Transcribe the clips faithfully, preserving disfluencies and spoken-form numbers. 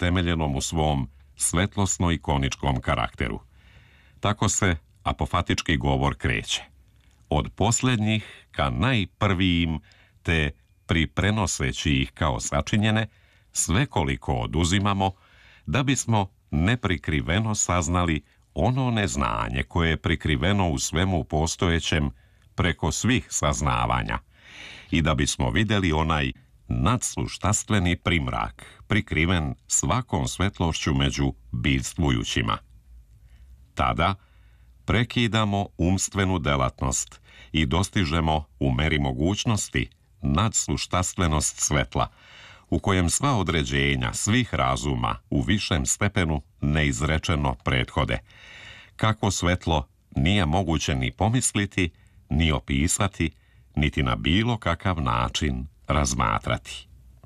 utemeljenom u svom svetlosno-ikoničkom karakteru. Tako se apofatički govor kreće. Od posljednjih ka najprvijim, te priprenoseći ih kao sačinjene, svekoliko oduzimamo, da bismo neprikriveno saznali ono neznanje koje je prikriveno u svemu postojećem preko svih saznavanja i da bismo vidjeli onaj nadsluštastveni primrak prikriven svakom svetlošću među bivstvujućima. Tada prekidamo umstvenu delatnost i dostižemo u meri mogućnosti nadsluštastvenost svetla, u kojem sva određenja svih razuma u višem stepenu neizrečeno prethode. Kako svetlo nije moguće ni pomisliti, ni opisati, niti na bilo kakav način razmatrati.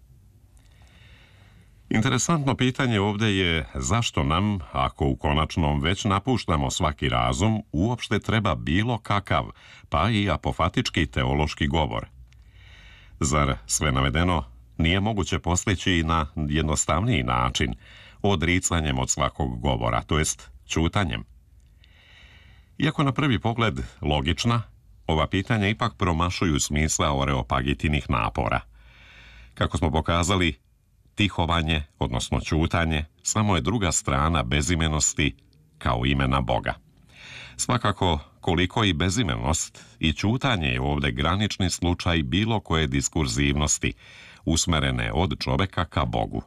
Interesantno pitanje ovdje je zašto nam, ako u konačnom već napuštamo svaki razum, uopšte treba bilo kakav, pa i apofatički teološki govor. Zar sve navedeno nije moguće postići i na jednostavniji način, odricanjem od svakog govora, to jest ćutanjem? Iako na prvi pogled logična, ova pitanja ipak promašuju smisao Areopagitinih napora. Kako smo pokazali, tihovanje, odnosno ćutanje, samo je druga strana bezimenosti kao imena Boga. Svakako, koliko i bezimenost i ćutanje je ovdje granični slučaj bilo koje diskurzivnosti, usmerene od čoveka ka Bogu.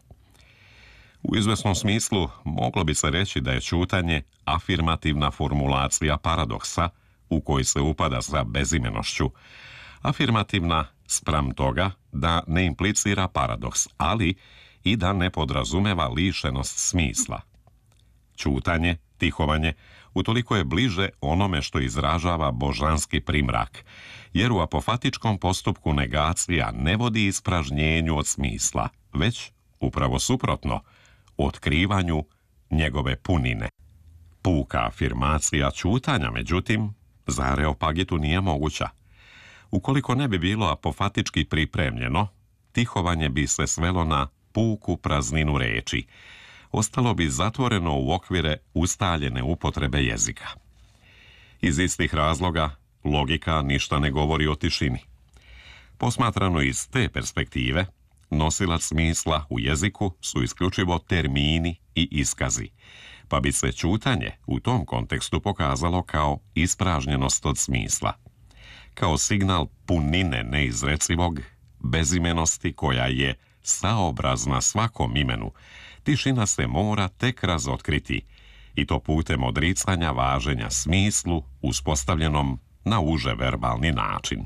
U izvesnom smislu moglo bi se reći da je ćutanje afirmativna formulacija paradoksa u koji se upada sa bezimenošću, afirmativna spram toga da ne implicira paradoks, ali i da ne podrazumeva lišenost smisla. Ćutanje, tihovanje, utoliko je bliže onome što izražava božanski primrak, jer u apofatičkom postupku negacija ne vodi ispražnjenju od smisla, već, upravo suprotno, otkrivanju njegove punine. Puka afirmacija ćutanja, međutim, za Areopagitu nije moguća. Ukoliko ne bi bilo apofatički pripremljeno, tihovanje bi se svelo na puku prazninu reči. Ostalo bi zatvoreno u okvire ustaljene upotrebe jezika. Iz istih razloga, logika ništa ne govori o tišini. Posmatrano iz te perspektive, nosilac smisla u jeziku su isključivo termini i iskazi, pa bi se ćutanje u tom kontekstu pokazalo kao ispražnjenost od smisla, kao signal punine neizrecivog, bezimenosti koja je saobrazna svakom imenu. Tišina se mora tek razotkriti, i to putem odricanja važenja smislu uspostavljenom na uže verbalni način.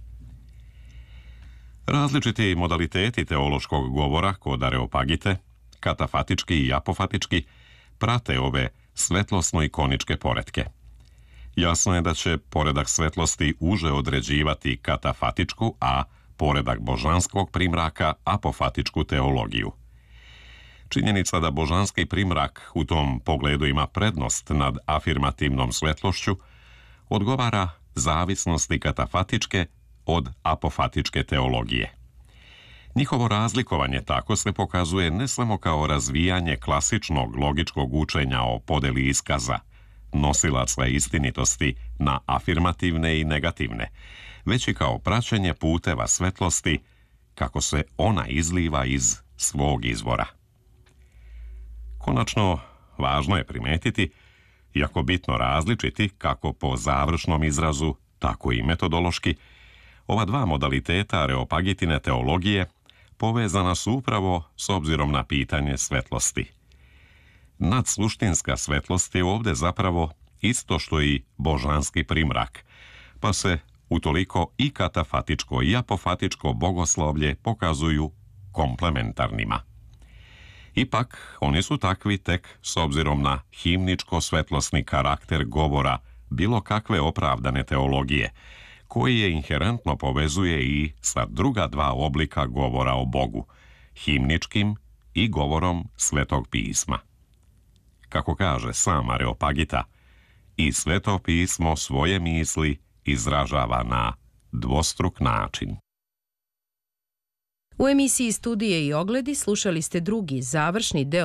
Različiti modaliteti teološkog govora kod Areopagite, katafatički i apofatički, prate ove svetlosno-ikoničke poretke. Jasno je da će poredak svetlosti uže određivati katafatičku, a poredak božanskog primraka apofatičku teologiju. Činjenica da božanski primrak u tom pogledu ima prednost nad afirmativnom svetlošću odgovara zavisnosti katafatičke od apofatičke teologije. Njihovo razlikovanje tako se pokazuje ne samo kao razvijanje klasičnog logičkog učenja o podeli iskaza, nosilaca istinitosti na afirmativne i negativne, već i kao praćenje puteva svetlosti kako se ona izliva iz svog izvora. Konačno, važno je primetiti, iako bitno različiti kako po završnom izrazu, tako i metodološki, ova dva modaliteta Areopagitine teologije povezana su upravo s obzirom na pitanje svetlosti. Nadsuštinska svetlost je ovdje zapravo isto što i božanski primrak, pa se utoliko i katafatičko i apofatičko bogoslovlje pokazuju komplementarnima. Ipak, oni su takvi tek s obzirom na himničko-svetlosni karakter govora bilo kakve opravdane teologije, koji je inherentno povezuje i sa druga dva oblika govora o Bogu, himničkim i govorom Svetog pisma. Kako kaže sam Areopagita, i Sveto pismo svoje misli izražava na dvostruk način. U emisiji Studije i ogledi slušali ste drugi, završni deo